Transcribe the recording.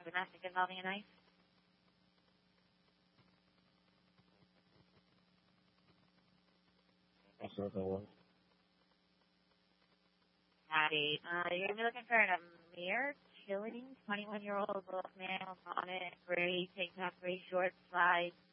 domestic involving a knife? Howdy. You're going to be looking for an Amir Killing, 21-year-old black male, bonnet, gray, tank top, gray shorts, slides,